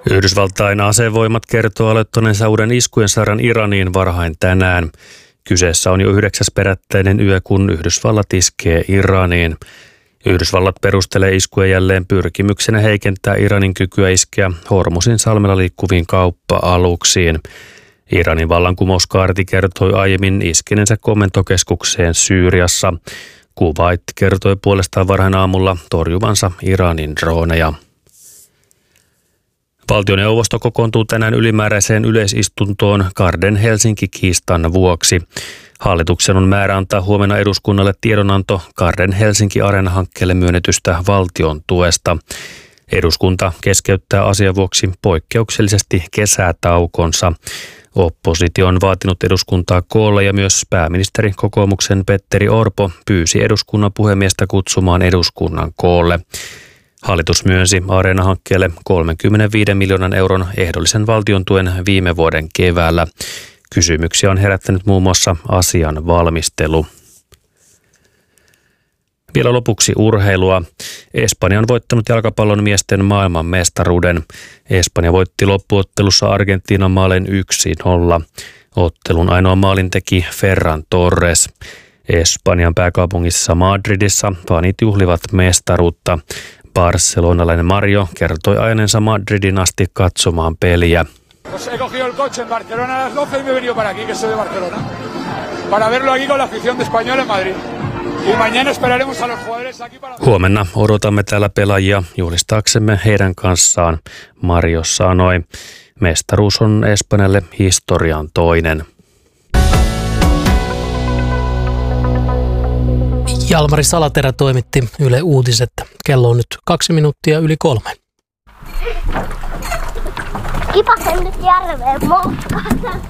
Yhdysvaltain asevoimat kertoo aloittaneensa uuden iskujen sarjan Iraniin varhain tänään. Kyseessä on jo 9. perättäinen yö, kun Yhdysvallat iskee Iraniin. Yhdysvallat perustelee iskuja jälleen pyrkimyksenä heikentää Iranin kykyä iskeä Hormuzin salmella liikkuviin kauppa-aluksiin. Iranin vallankumouskaarti kertoi aiemmin iskeneensä komentokeskukseen Syyriassa. Kuwait kertoi puolestaan varhain aamulla torjuvansa Iranin droneja. Valtioneuvosto kokoontuu tänään ylimääräiseen yleisistuntoon Garden Helsinki-kiistan vuoksi. Hallituksen on määrä antaa huomenna eduskunnalle tiedonanto Garden Helsinki-Areena-hankkeelle myönnetystä valtion tuesta. Eduskunta keskeyttää asian vuoksi poikkeuksellisesti kesätaukonsa. Oppositio on vaatinut eduskuntaa koolle ja myös pääministeri kokoomuksen Petteri Orpo pyysi eduskunnan puhemiestä kutsumaan eduskunnan koolle. Hallitus myönsi Areena-hankkeelle 35 miljoonan euron ehdollisen valtiontuen viime vuoden keväällä. Kysymyksiä on herättänyt muun muassa asian valmistelu. Vielä lopuksi urheilua. Espanja on voittanut jalkapallon miesten maailmanmestaruuden. Espanja voitti loppuottelussa Argentiinan maalin 1-0. Ottelun ainoa maalin teki Ferran Torres. Espanjan pääkaupungissa Madridissa fanit juhlivat mestaruutta. Barcelonalainen Mario kertoi ajaneensa Madridin asti katsomaan peliä. He cogido el coche en Barcelona a las 12 y me he venido para aquí, que soy de Barcelona, para verlo aquí con la afición de Español en Madrid. Y mañana esperaremos a los jugadores aquí para... Huomenna odotamme täällä pelaajia juhlistaaksemme heidän kanssaan, Mario sanoi. Mestaruus on Espanjalle historian toinen. Jalmari Salaterä toimitti Yle Uutiset. Kello on nyt 2:02. Kipasen nyt järveen moukkaan.